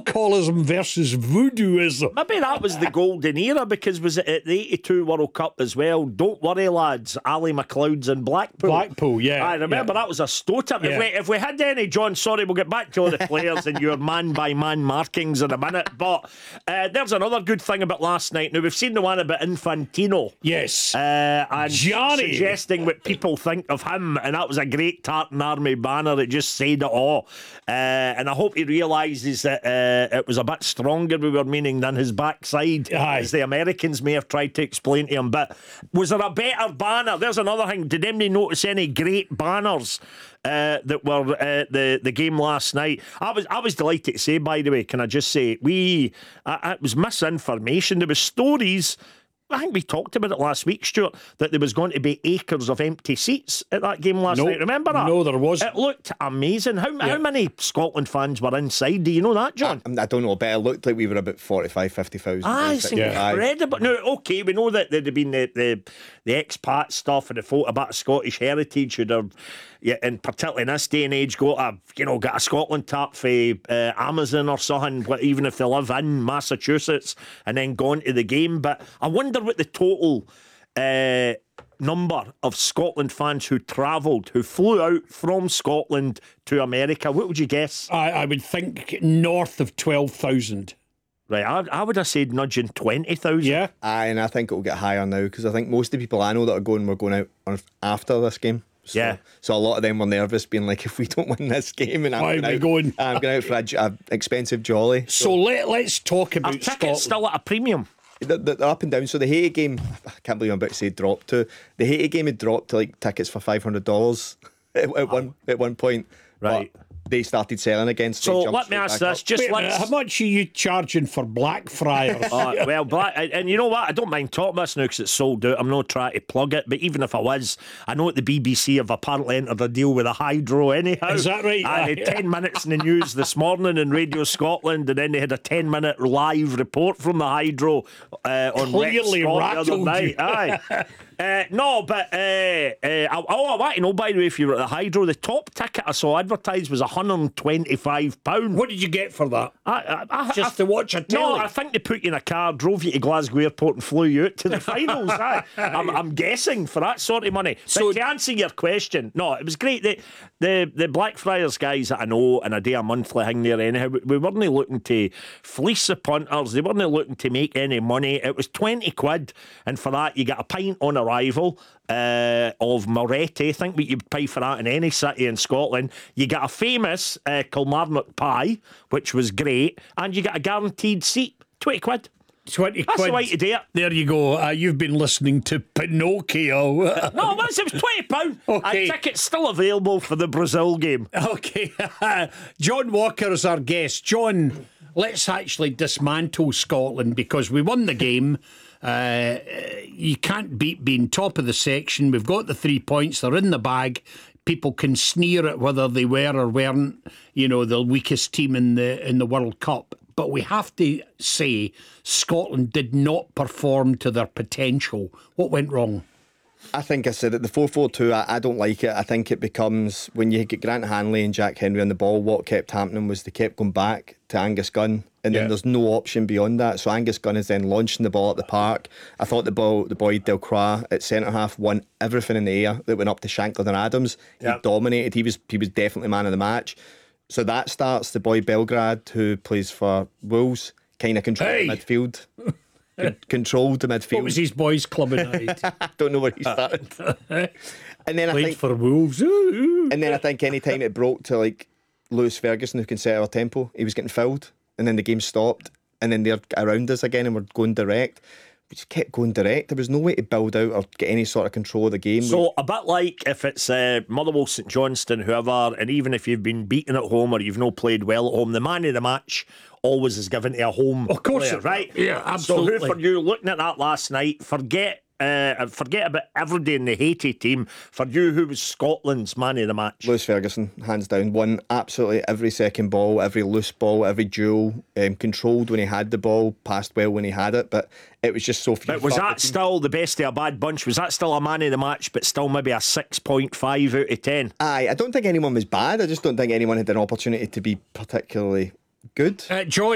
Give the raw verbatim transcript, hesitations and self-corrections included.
alcoholism versus voodooism. Maybe that was the golden era, because was it at the eighty-two World Cup as well? Don't worry, lads. Ali McLeod's in Blackpool. Blackpool, yeah. I remember yeah. that was a stoter. Yeah. If, we, if we had any, John, sorry, we'll get back to all the players and your man-by-man markings in a minute. But uh, there's another good thing about last night. Now, we've seen the one about Infantino. Yes. Uh, and Johnny. suggesting what people think of him, and that was a great Tartan Army banner that just said it all. Uh, and I hope he realises that uh, it was a bit stronger, we were meaning, than his backside, Aye. as the Americans may have tried to explain to him. But was there a better banner? There's another thing. Did anybody notice any great banners uh, that were at the, the game last night? I was I was delighted to say, by the way, can I just say, we uh, it was misinformation. There was stories, I think we talked about it last week, Stuart, that there was going to be acres of empty seats at that game last Nope. night. Remember that? No, there wasn't. It looked amazing. How, Yeah. how many Scotland fans were inside? Do you know that, John? I, I don't know, but it looked like we were about forty-five, fifty thousand. Ah, it's incredible. Now, okay, we know that there'd have been the, the, the expat stuff and the folk about Scottish heritage who'd have, yeah, and particularly in this day and age, got a, you know, got a Scotland tap for uh, Amazon or something, what- even if they live in Massachusetts, and then gone to the game. But I wonder what the total uh, number of Scotland fans who travelled, who flew out from Scotland to America. What would you guess? I, I would think north of twelve thousand. Right, I, I would have said nudging twenty thousand. Yeah. Aye, and I think it'll get higher now, because I think most of the people I know that are going were going out on, after this game. So, Yeah. So a lot of them were nervous, being like, if we don't win this game, and I'm Why going are we out, going? I'm going out for a, j- a expensive jolly. So let, let's talk Are about tickets Scotland. still at a premium? They're, they're up and down. So the Haiti game, I can't believe I'm about to say dropped to. The Haiti game had dropped to like tickets for five hundred dollars at, at one at one point. Right. But they started selling again. So they jumped let me straight ask back this, up. just Wait a minute, let's... how much are you charging for Blackfriars? Uh, well, Black, and and you know what? I don't mind talking about this now because it's sold out. I'm not trying to plug it, but even if I was, I know that the B B C have apparently entered a deal with a Hydro anyhow. Is that right? I had ten minutes in the news this morning in Radio Scotland, and then they had a ten minute live report from the Hydro uh, on Clearly Rex Scott the other rattled night. you. Aye. Uh, no, but uh, uh, I, oh, I want to know, by the way, if you were at the Hydro, the top ticket I saw advertised was one hundred and twenty-five pounds. What did you get for that? I, I, I, Just I, to watch a telly? No, I think they put you in a car, drove you to Glasgow Airport and flew you out to the finals. Aye. I'm, I'm guessing for that sort of money. So- but to answer your question, no, it was great. The, the, the Blackfriars guys that I know, and I do a monthly thing there anyhow, we, we weren't looking to fleece the punters. They weren't looking to make any money. It was twenty quid, and for that you get a pint on arrival uh, of Moretti. I think what you'd pay for that in any city in Scotland. You get a famous uh, Kilmarnock pie, which was great, and you get a guaranteed seat. twenty quid. twenty That's quid. the way to do it. There you go. Uh, you've been listening to Pinocchio. No, it was, it was twenty pounds. Okay. And tickets still available for the Brazil game. Okay. John Walker is our guest. John, let's actually dismantle Scotland because we won the game. Uh, you can't beat being top of the section. We've got the three points. They're in the bag. People can sneer at whether they were or weren't, you know, the weakest team in the in the World Cup. But we have to say Scotland did not perform to their potential. What went wrong? I think I said it, the four four two, I, I don't like it. I think it becomes, when you get Grant Hanley and Jack Henry on the ball, what kept happening was they kept going back to Angus Gunn, and Yeah. then there's no option beyond that. So Angus Gunn is then launching the ball at the park. I thought the ball, the boy Delcroix at centre half won everything in the air that went up to Shankland and Adams. He Yeah. dominated. He was he was definitely man of the match. So that starts the boy Belgrade, who plays for Wolves, kind of controlled Hey! the midfield. Con- controlled the midfield. What was his boys' club in I don't know where he started. and then I Played think for Wolves. Ooh, ooh. And then I think any time it broke to like Lewis Ferguson, who can set our tempo, he was getting fouled, and then the game stopped, and then they're around us again, and we're going direct. We just kept going direct. There was no way to build out or get any sort of control of the game. So a bit like if it's uh, Motherwell, St Johnstone, whoever, and even if you've been beaten at home or you've not played well at home, the man of the match always is given to a home Of course player, it- right? yeah, So who absolutely. for you, looking at that last night, forget uh, forget about everybody in the Haiti team. For you, who was Scotland's man of the match? Lewis Ferguson, hands down, won absolutely every second ball, every loose ball, every duel, um, controlled when he had the ball, passed well when he had it, but it was just so few. But was far that between. still the best of a bad bunch? Was that still a man of the match, but still maybe a six point five out of ten? Aye, I don't think anyone was bad. I just don't think anyone had an opportunity to be particularly good. Uh, John,